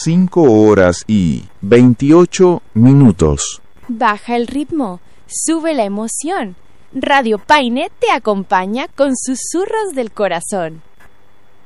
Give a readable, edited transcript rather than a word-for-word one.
5:28. Baja el ritmo, sube la emoción. Radio Paine te acompaña con susurros del corazón.